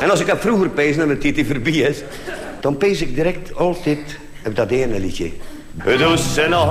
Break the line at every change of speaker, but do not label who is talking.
En als ik heb vroeger pees naar een Titi voorbij is... dan pees ik direct altijd op dat ene liedje. Het is een